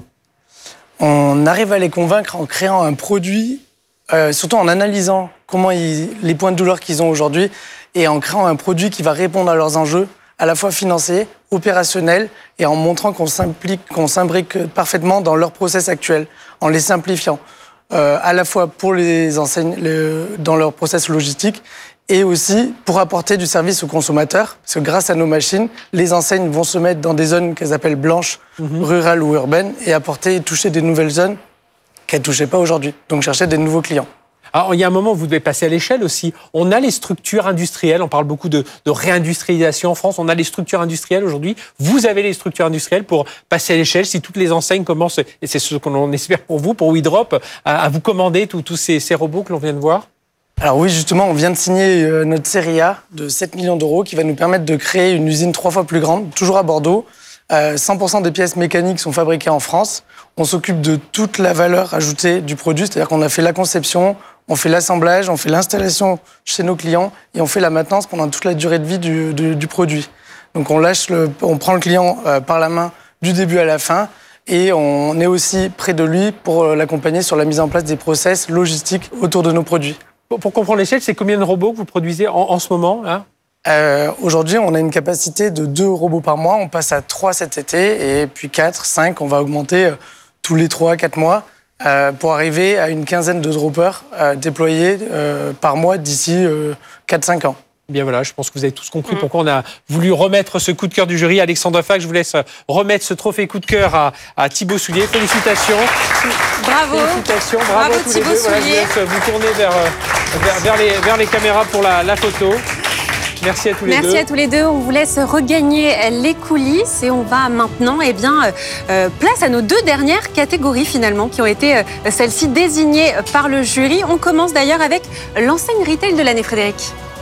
On arrive à les convaincre en créant un produit, surtout en analysant les points de douleur qu'ils ont aujourd'hui et en créant un produit qui va répondre à leurs enjeux, à la fois financiers, opérationnels, et en montrant qu'on s'imbrique parfaitement dans leur process actuel, en les simplifiant, à la fois pour les enseignes, dans leur process logistique, et aussi pour apporter du service aux consommateurs, parce que grâce à nos machines, les enseignes vont se mettre dans des zones qu'elles appellent blanches, rurales ou urbaines, et toucher des nouvelles zones qu'elles ne touchaient pas aujourd'hui, donc chercher des nouveaux clients. Alors, il y a un moment où vous devez passer à l'échelle aussi. On a les structures industrielles, on parle beaucoup de réindustrialisation en France, on a les structures industrielles aujourd'hui. Vous avez les structures industrielles pour passer à l'échelle. Si toutes les enseignes commencent, et c'est ce qu'on espère pour vous, pour WeDrop, à vous commander tous ces robots que l'on vient de voir? Alors oui, justement, on vient de signer notre série A de 7 millions d'euros qui va nous permettre de créer une usine 3 fois plus grande, toujours à Bordeaux. 100% des pièces mécaniques sont fabriquées en France. On s'occupe de toute la valeur ajoutée du produit, c'est-à-dire qu'on a fait la conception, on fait l'assemblage, on fait l'installation chez nos clients et on fait la maintenance pendant toute la durée de vie du produit. Donc on prend le client par la main du début à la fin et on est aussi près de lui pour l'accompagner sur la mise en place des process logistiques autour de nos produits. Pour comprendre l'échelle, c'est combien de robots que vous produisez en ce moment là? Aujourd'hui, on a une capacité de 2 robots par mois. On passe à 3 cet été et puis 4, 5, on va augmenter tous les 3-4 mois pour arriver à une quinzaine de droppers déployés par mois d'ici 4-5 ans. Bien voilà, je pense que vous avez tous compris pourquoi on a voulu remettre ce coup de cœur du jury. Alexandre Fac, je vous laisse remettre ce trophée coup de cœur à Thibaut Soulier. Félicitations. Bravo. Félicitations, bravo à tous les deux. Voilà, je vous laisse vous tourner vers les caméras pour la photo. Merci à tous les deux. Merci à tous les deux. On vous laisse regagner les coulisses et on va maintenant place à nos 2 dernières catégories finalement qui ont été celles-ci désignées par le jury. On commence d'ailleurs avec l'enseigne retail de l'année, Frédéric.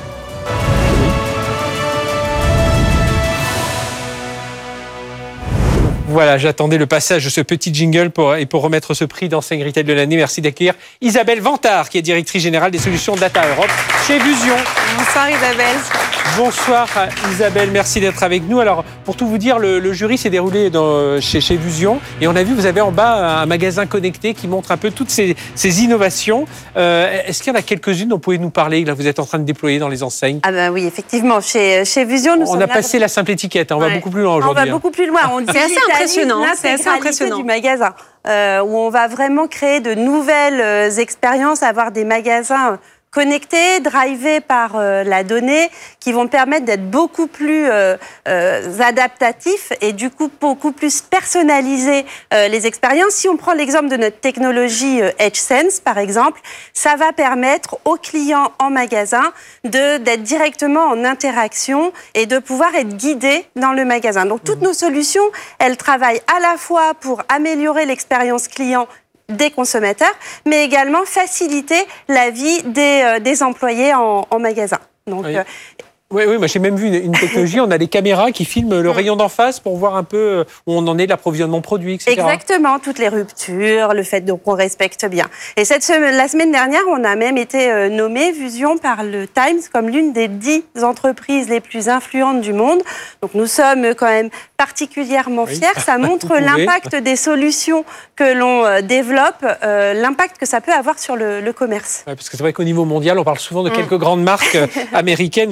Voilà, j'attendais le passage de ce petit jingle pour remettre ce prix d'enseigne retail de l'année. Merci d'accueillir Isabelle Vantard, qui est directrice générale des solutions Data Europe chez Vusion. Bonsoir Isabelle. Bonsoir Isabelle, merci d'être avec nous. Alors, pour tout vous dire, le jury s'est déroulé chez Vusion et on a vu, vous avez en bas un magasin connecté qui montre un peu toutes ces innovations. Est-ce qu'il y en a quelques-unes dont vous pouvez nous parler, que là, vous êtes en train de déployer dans les enseignes? Ah ben oui, effectivement, chez Vusion, on a passé la simple étiquette, on va beaucoup plus loin aujourd'hui. On va beaucoup plus loin, on c'est assez impressionnant du magasin, où on va vraiment créer de nouvelles expériences, avoir des magasins connectés, drivés par la donnée, qui vont permettre d'être beaucoup plus adaptatifs et du coup beaucoup plus personnaliser les expériences. Si on prend l'exemple de notre technologie EdgeSense, par exemple, ça va permettre aux clients en magasin d'être directement en interaction et de pouvoir être guidés dans le magasin. Donc toutes nos solutions, elles travaillent à la fois pour améliorer l'expérience client des consommateurs, mais également faciliter la vie des employés en magasin. Donc, oui, moi j'ai même vu une technologie, on a des caméras qui filment le rayon d'en face pour voir un peu où on en est de l'approvisionnement produit, etc. Exactement, toutes les ruptures, le fait qu'on respecte bien. Et la semaine dernière, on a même été nommé Vusion par le Times comme l'une des 10 entreprises les plus influentes du monde. Donc nous sommes quand même particulièrement fiers. Ça montre l'impact des solutions que l'on développe, l'impact que ça peut avoir sur le commerce. Ouais, parce que c'est vrai qu'au niveau mondial, on parle souvent de quelques grandes marques américaines, voire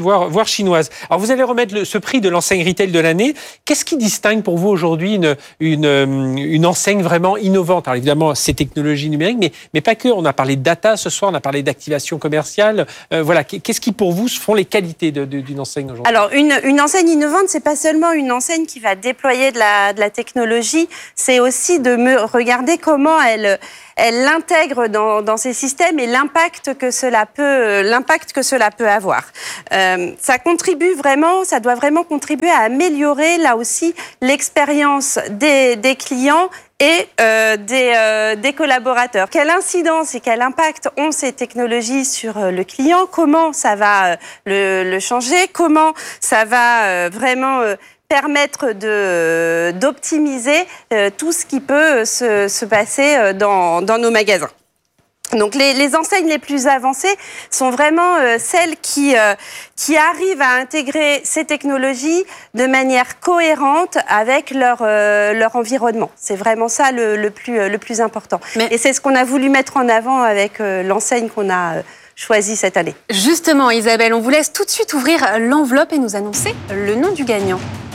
chinoise. Alors vous allez remettre ce prix de l'enseigne retail de l'année. Qu'est-ce qui distingue pour vous aujourd'hui une enseigne vraiment innovante? Alors évidemment, c'est technologie numérique, mais pas que. On a parlé de data ce soir, on a parlé d'activation commerciale. Voilà, qu'est-ce qui pour vous font les qualités d'une enseigne aujourd'hui? Alors une enseigne innovante, c'est pas seulement une enseigne qui va déployer de la technologie, c'est aussi de regarder comment elle l'intègre dans ses systèmes et l'impact que cela peut avoir. Ça doit vraiment contribuer à améliorer là aussi l'expérience des clients et des collaborateurs. Quelle incidence et quel impact ont ces technologies sur le client? Comment ça va le changer? Comment ça va vraiment permettre d'optimiser tout ce qui peut se passer dans nos magasins. Donc les enseignes les plus avancées sont vraiment celles qui arrivent à intégrer ces technologies de manière cohérente avec leur environnement. C'est vraiment ça le plus important. Et c'est ce qu'on a voulu mettre en avant avec l'enseigne qu'on a choisie cette année. Justement, Isabelle, on vous laisse tout de suite ouvrir l'enveloppe et nous annoncer le nom du gagnant.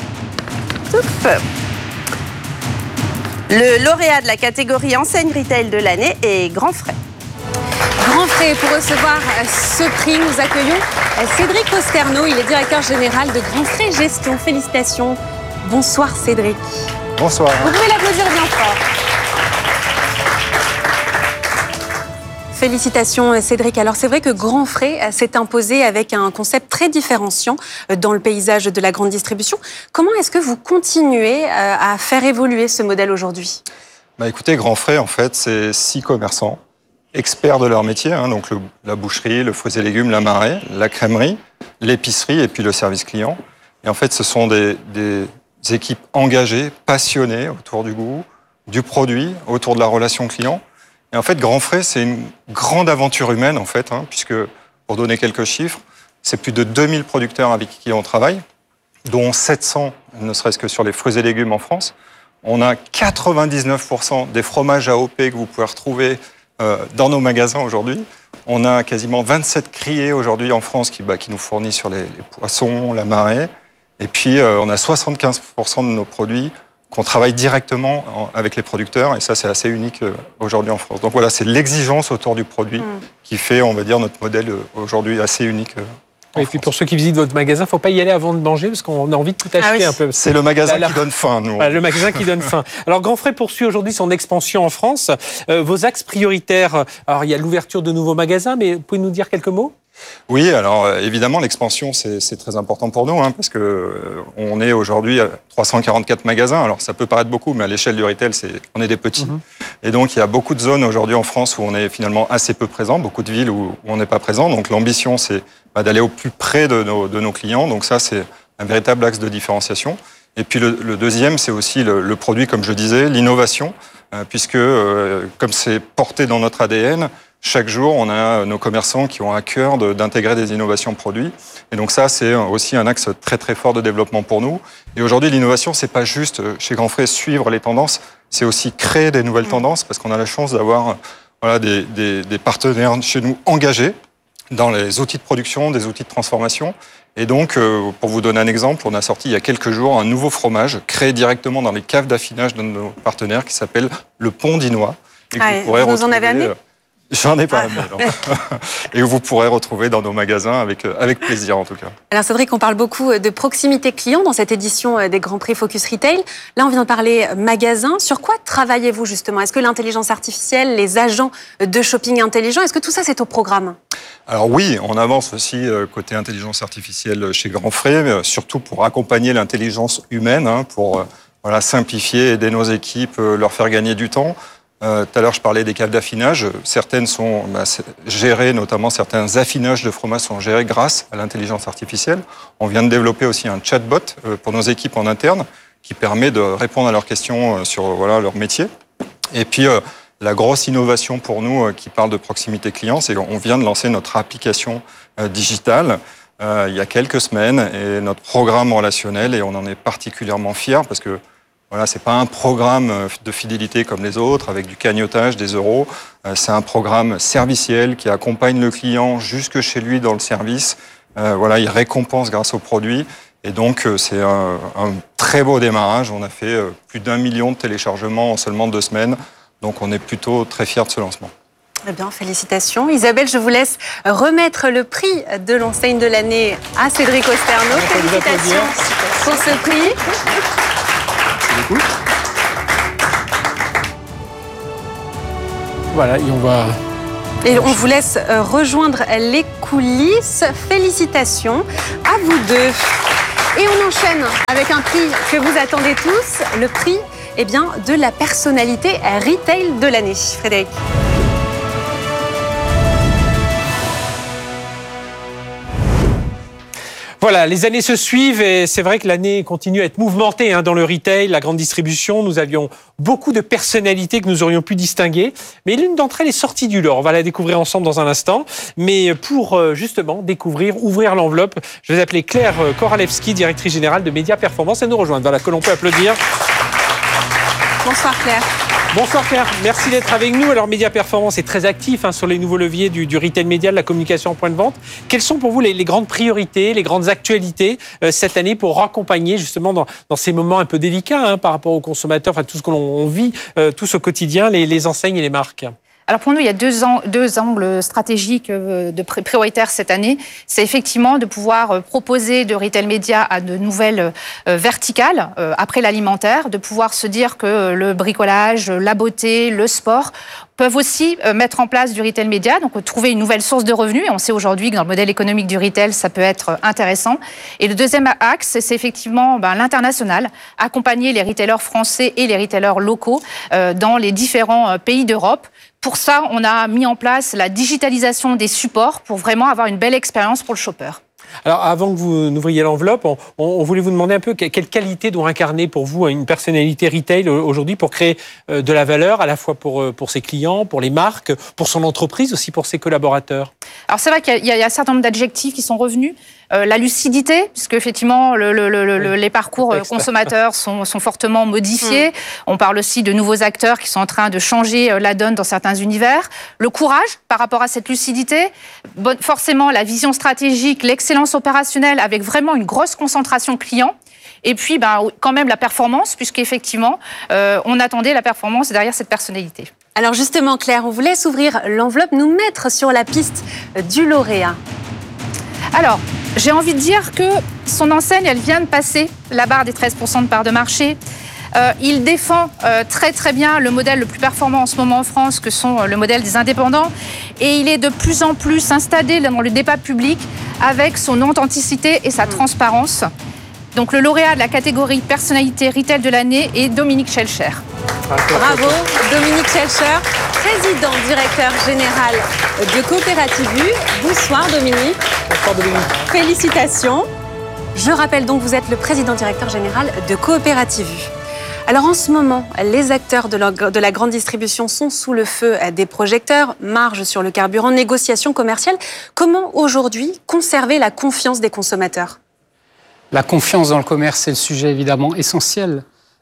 Le lauréat de la catégorie enseigne retail de l'année est Grand Frais. Grand Frais, pour recevoir ce prix, nous accueillons Cédric Osterno. Il est directeur général de Grand Frais Gestion. Félicitations. Bonsoir Cédric. Bonsoir. Vous pouvez l'applaudir bien fort. Félicitations Cédric. Alors c'est vrai que Grand Frais s'est imposé avec un concept très différenciant dans le paysage de la grande distribution. Comment est-ce que vous continuez à faire évoluer ce modèle aujourd'hui? Écoutez, Grand Frais, en fait, c'est 6 commerçants, experts de leur métier, donc la boucherie, le fruits et légumes, la marée, la crèmerie, l'épicerie et puis le service client. Et en fait, ce sont des équipes engagées, passionnées autour du goût, du produit, autour de la relation client. Et en fait, Grand Frais, c'est une grande aventure humaine, en fait, puisque, pour donner quelques chiffres, c'est plus de 2000 producteurs avec qui on travaille, dont 700, ne serait-ce que sur les fruits et légumes en France. On a 99% des fromages AOP que vous pouvez retrouver dans nos magasins aujourd'hui. On a quasiment 27 criers aujourd'hui en France qui nous fournissent sur les poissons, la marée. Et puis, on a 75% de nos produits qu'on travaille directement avec les producteurs, et ça, c'est assez unique aujourd'hui en France. Donc voilà, c'est l'exigence autour du produit qui fait, on va dire, notre modèle aujourd'hui assez unique. Et puis pour ceux qui visitent votre magasin, il ne faut pas y aller avant de manger parce qu'on a envie de tout acheter un peu. C'est le magasin qui donne faim, nous. Le magasin qui donne faim. Alors Grand Frais poursuit aujourd'hui son expansion en France. Vos axes prioritaires, alors il y a l'ouverture de nouveaux magasins, mais vous pouvez nous dire quelques mots ? Oui, alors évidemment, l'expansion, c'est très important pour nous, parce que on est aujourd'hui à 344 magasins. Alors ça peut paraître beaucoup, mais à l'échelle du retail, on est des petits. Et donc, il y a beaucoup de zones aujourd'hui en France où on est finalement assez peu présent, beaucoup de villes où on n'est pas présent. Donc l'ambition, c'est d'aller au plus près de nos clients. Donc ça, c'est un véritable axe de différenciation. Et puis le deuxième, c'est aussi le produit, comme je disais, l'innovation, puisque comme c'est porté dans notre ADN, chaque jour, on a nos commerçants qui ont à cœur d'intégrer des innovations produits. Et donc ça, c'est aussi un axe très très fort de développement pour nous. Et aujourd'hui, l'innovation, c'est pas juste chez Grand Frais suivre les tendances, c'est aussi créer des nouvelles tendances, parce qu'on a la chance d'avoir des partenaires chez nous engagés dans les outils de production, des outils de transformation. Et donc, pour vous donner un exemple, on a sorti il y a quelques jours un nouveau fromage créé directement dans les caves d'affinage de nos partenaires qui s'appelle le Pont d'Inois. Vous nous en avez amené ? J'en ai pas amené, non. Et vous pourrez retrouver dans nos magasins avec plaisir, en tout cas. Alors, c'est vrai qu'on parle beaucoup de proximité client dans cette édition des Grands Prix Focus Retail. Là, on vient de parler magasin. Sur quoi travaillez-vous, justement? Est-ce que l'intelligence artificielle, les agents de shopping intelligents, est-ce que tout ça, c'est au programme? Alors oui, on avance aussi côté intelligence artificielle chez Grand Frais, surtout pour accompagner l'intelligence humaine, pour simplifier, aider nos équipes, leur faire gagner du temps. Tout à l'heure, je parlais des caves d'affinage. Certaines sont gérées, notamment certains affinages de fromage sont gérés grâce à l'intelligence artificielle. On vient de développer aussi un chatbot pour nos équipes en interne qui permet de répondre à leurs questions sur leur métier. Et puis, la grosse innovation pour nous qui parle de proximité client, c'est qu'on vient de lancer notre application digitale il y a quelques semaines et notre programme relationnel, et on en est particulièrement fiers parce que c'est pas un programme de fidélité comme les autres, avec du cagnotage, des euros. C'est un programme serviciel qui accompagne le client jusque chez lui dans le service, Voilà, ils récompensent grâce aux produits. Et donc, c'est un très beau démarrage. On a fait plus d'1 million de téléchargements en seulement 2 semaines. Donc, on est plutôt très fiers de ce lancement. Très bien, félicitations. Isabelle, je vous laisse remettre le prix de l'enseigne de l'année à Cédric Osterno. Félicitations pour ce prix. Voilà, et on va... Et on vous laisse rejoindre les coulisses. Félicitations à vous deux. Et on enchaîne avec un prix que vous attendez tous, le prix de la personnalité retail de l'année. Frédéric. Voilà, les années se suivent et c'est vrai que l'année continue à être mouvementée dans le retail, la grande distribution. Nous avions beaucoup de personnalités que nous aurions pu distinguer, mais l'une d'entre elles est sortie du lot. On va la découvrir ensemble dans un instant. Mais pour justement découvrir, ouvrir l'enveloppe, je vais appeler Claire Koralewski, directrice générale de Média Performance, et nous rejoindre. Voilà, que l'on peut applaudir. Bonsoir Claire. Bonsoir Claire, merci d'être avec nous. Alors Média Performance est très actif sur les nouveaux leviers du retail média, de la communication en point de vente. Quelles sont pour vous les grandes priorités, les grandes actualités cette année pour raccompagner justement dans ces moments un peu délicats par rapport aux consommateurs, enfin tout ce que l'on vit tous au quotidien, les enseignes et les marques? Alors pour nous, il y a deux angles stratégiques prioritaires cette année. C'est effectivement de pouvoir proposer de retail média à de nouvelles verticales après l'alimentaire, de pouvoir se dire que le bricolage, la beauté, le sport peuvent aussi mettre en place du retail média, donc trouver une nouvelle source de revenus. Et on sait aujourd'hui que dans le modèle économique du retail, ça peut être intéressant. Et le deuxième axe, c'est effectivement l'international, accompagner les retailers français et les retailers locaux dans les différents pays d'Europe. Pour ça, on a mis en place la digitalisation des supports pour vraiment avoir une belle expérience pour le shopper. Alors, avant que vous n'ouvriez l'enveloppe, on voulait vous demander un peu quelle qualité doit incarner pour vous une personnalité retail aujourd'hui pour créer de la valeur, à la fois pour ses clients, pour les marques, pour son entreprise, aussi pour ses collaborateurs. Alors, c'est vrai qu'il y a un certain nombre d'adjectifs qui sont revenus. La lucidité, puisque effectivement les parcours consommateurs sont fortement modifiés. On parle aussi de nouveaux acteurs qui sont en train de changer la donne dans certains univers. Le courage par rapport à cette lucidité, forcément la vision stratégique, l'excellence opérationnelle avec vraiment une grosse concentration client. Et puis quand même la performance, puisqu'effectivement on attendait la performance derrière cette personnalité. Alors justement Claire, on vous laisse ouvrir l'enveloppe, nous mettre sur la piste du lauréat. Alors, j'ai envie de dire que son enseigne, elle vient de passer la barre des 13% de part de marché. Il défend très très bien le modèle le plus performant en ce moment en France, que sont le modèle des indépendants. Et il est de plus en plus installé dans le débat public avec son authenticité et sa transparence. Donc le lauréat de la catégorie personnalité retail de l'année est Dominique Schelcher. Bravo, Dominique Schelcher, président directeur général de Coopérative U. Bonsoir Dominique. Bonsoir Dominique. Félicitations. Je rappelle donc que vous êtes le président directeur général de Coopérative U. Alors en ce moment, les acteurs de la grande distribution sont sous le feu des projecteurs, marge sur le carburant, négociations commerciales. Comment aujourd'hui conserver la confiance des consommateurs ? La confiance dans le commerce, c'est le sujet évidemment essentiel.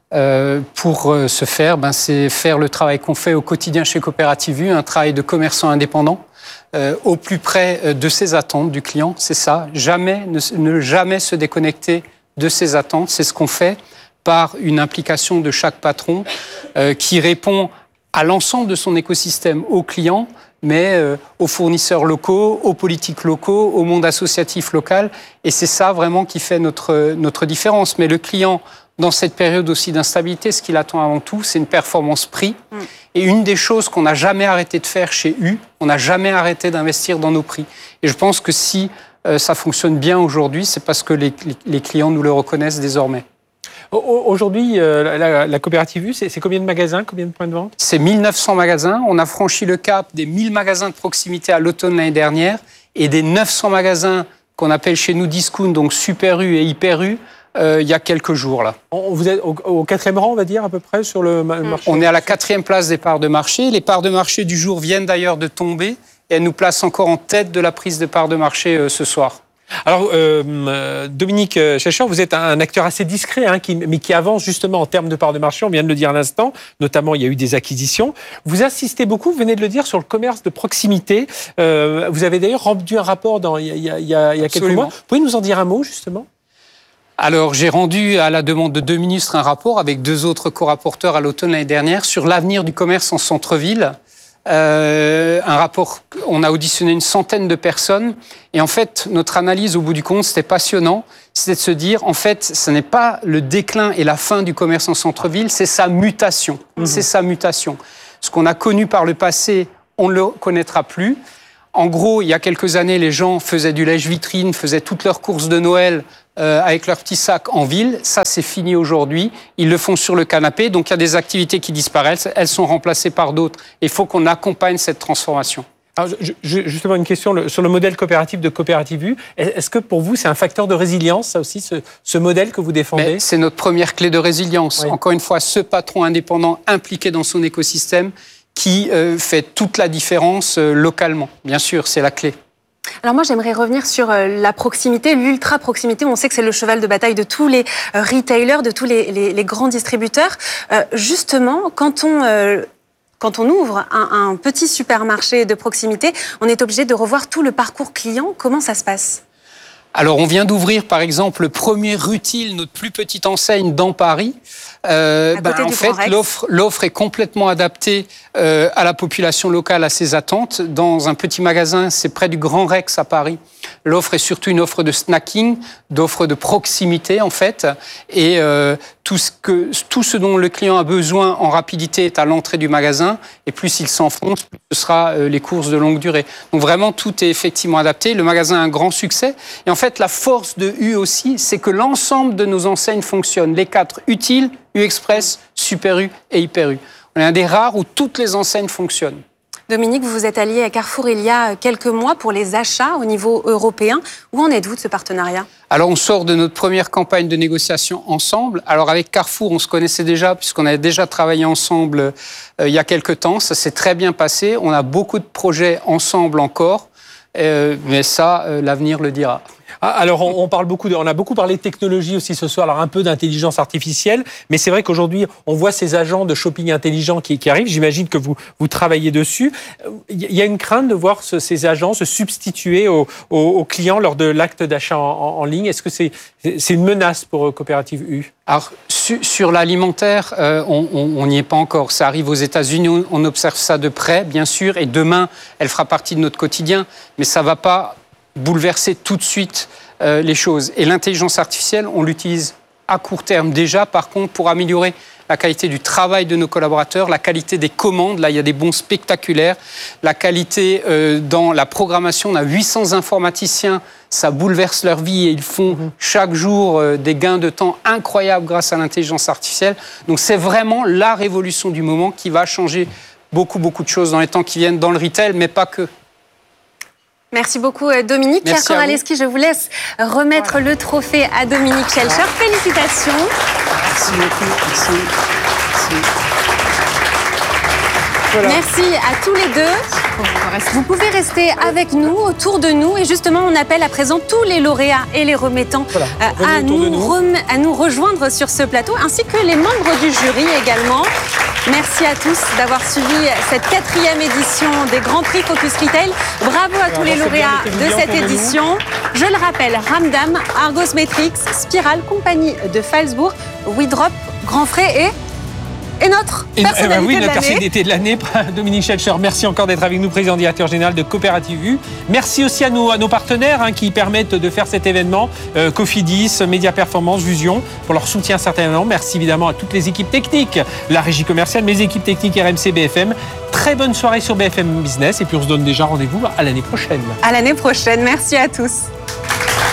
Pour ce faire, c'est faire le travail qu'on fait au quotidien chez Coopérative U, un travail de commerçant indépendant, au plus près de ses attentes du client, c'est ça. Ne jamais se déconnecter de ses attentes, c'est ce qu'on fait par une implication de chaque patron qui répond à l'ensemble de son écosystème, aux clients, mais aux fournisseurs locaux, aux politiques locaux, au monde associatif local. Et c'est ça vraiment qui fait notre différence. Mais le client, dans cette période aussi d'instabilité, ce qu'il attend avant tout, c'est une performance prix. Et une des choses qu'on n'a jamais arrêté de faire chez U, on n'a jamais arrêté d'investir dans nos prix. Et je pense que si ça fonctionne bien aujourd'hui, c'est parce que les clients nous le reconnaissent désormais. Aujourd'hui, la Coopérative U, c'est combien de magasins, combien de points de vente? C'est 1900 magasins. On a franchi le cap des 1000 magasins de proximité à l'automne l'année dernière et des 900 magasins qu'on appelle chez nous discount, donc Super U et Hyper U, il y a quelques jours. Là. Vous êtes au 4e rang, on va dire, à peu près, sur le marché? On est à la 4e place des parts de marché. Les parts de marché du jour viennent d'ailleurs de tomber et elles nous placent encore en tête de la prise de parts de marché ce soir. Alors, Dominique Schelcher, vous êtes un acteur assez discret, hein, mais qui avance justement en termes de part de marché, on vient de le dire à l'instant, notamment il y a eu des acquisitions. Vous insistez beaucoup, vous venez de le dire, sur le commerce de proximité. Vous avez d'ailleurs rendu un rapport il y a quelques mois. Vous pouvez nous en dire un mot, justement ? Alors, j'ai rendu à la demande de 2 ministres un rapport avec 2 autres co-rapporteurs à l'automne l'année dernière sur l'avenir du commerce en centre-ville. Un rapport, on a auditionné une centaine de personnes et en fait, notre analyse au bout du compte, c'était passionnant, c'était de se dire, en fait, ce n'est pas le déclin et la fin du commerce en centre-ville, c'est sa mutation. C'est sa mutation. Ce qu'on a connu par le passé, on ne le connaîtra plus. En gros, il y a quelques années, les gens faisaient du lèche-vitrine, faisaient toutes leurs courses de Noël avec leurs petits sacs en ville. Ça, c'est fini aujourd'hui. Ils le font sur le canapé. Donc, il y a des activités qui disparaissent. Elles sont remplacées par d'autres. Il faut qu'on accompagne cette transformation. Alors, justement, une question sur le modèle coopératif de Coopérative U. Est-ce que pour vous, c'est un facteur de résilience, ça aussi, ce modèle que vous défendez ? C'est notre première clé de résilience. Oui. Encore une fois, ce patron indépendant impliqué dans son écosystème qui fait toute la différence localement. Bien sûr, c'est la clé. Alors moi, j'aimerais revenir sur la proximité, l'ultra-proximité. On sait que c'est le cheval de bataille de tous les retailers, de tous les grands distributeurs. Justement, quand on ouvre un petit supermarché de proximité, on est obligé de revoir tout le parcours client. Comment ça se passe ? Alors, on vient d'ouvrir, par exemple, le premier Rutile, notre plus petite enseigne dans Paris. En fait, l'offre est complètement adaptée à la population locale, à ses attentes. Dans un petit magasin, c'est près du Grand Rex à Paris. L'offre est surtout une offre de snacking, d'offre de proximité, en fait. Et tout ce dont le client a besoin en rapidité est à l'entrée du magasin. Et plus il s'enfonce, plus ce sera les courses de longue durée. Donc vraiment, tout est effectivement adapté. Le magasin a un grand succès. Et en fait, la force de U aussi, c'est que l'ensemble de nos enseignes fonctionnent. Les 4 utiles, U Express, Super U et Hyper U. On est un des rares où toutes les enseignes fonctionnent. Dominique, vous vous êtes allié à Carrefour il y a quelques mois pour les achats au niveau européen. Où en êtes-vous de ce partenariat ? Alors, on sort de notre première campagne de négociation ensemble. Alors, avec Carrefour, on se connaissait déjà puisqu'on avait déjà travaillé ensemble il y a quelques temps. Ça s'est très bien passé. On a beaucoup de projets ensemble encore. Mais ça, l'avenir le dira. Alors, on a beaucoup parlé de technologie aussi ce soir, alors un peu d'intelligence artificielle, mais c'est vrai qu'aujourd'hui, on voit ces agents de shopping intelligents qui arrivent. J'imagine que vous travaillez dessus. Il y a une crainte de voir ces agents se substituer aux clients lors de l'acte d'achat en ligne. Est-ce que c'est une menace pour Coopérative U ? Alors, sur l'alimentaire, on n'y est pas encore. Ça arrive aux États-Unis, on observe ça de près, bien sûr, et demain, elle fera partie de notre quotidien, mais ça ne va pas bouleverser tout de suite les choses. Et l'intelligence artificielle, on l'utilise à court terme déjà, par contre, pour améliorer la qualité du travail de nos collaborateurs, la qualité des commandes, là il y a des bons spectaculaires, la qualité dans la programmation, on a 800 informaticiens, ça bouleverse leur vie et ils font chaque jour des gains de temps incroyables grâce à l'intelligence artificielle. Donc c'est vraiment la révolution du moment qui va changer beaucoup de choses dans les temps qui viennent, dans le retail, mais pas que. Merci beaucoup Dominique. Pierre Coraleski, je vous laisse remettre le trophée à Dominique Schelcher. Félicitations. Merci beaucoup. Merci. Voilà. Merci à tous les deux. Vous pouvez rester avec nous, autour de nous. Et justement, on appelle à présent tous les lauréats et les remettants à nous rejoindre sur ce plateau, ainsi que les membres du jury également. Merci à tous d'avoir suivi cette 4e édition des Grands Prix Focus Retail. Bravo à tous les lauréats de cette édition. Je le rappelle, Ramdam, Argos Metrix, Spiral, compagnie de Phalsbourg, WeDrop, Grand Frais et notre personnalité de l'année, Dominique Schelcher. Merci encore d'être avec nous, président directeur général de Coopérative U. Merci aussi à nos partenaires qui permettent de faire cet événement, Cofidis, Média Performance, Vusion, pour leur soutien certainement. Merci évidemment à toutes les équipes techniques, la régie commerciale, mes équipes techniques RMC, BFM. Très bonne soirée sur BFM Business et puis on se donne déjà rendez-vous à l'année prochaine. À l'année prochaine, merci à tous.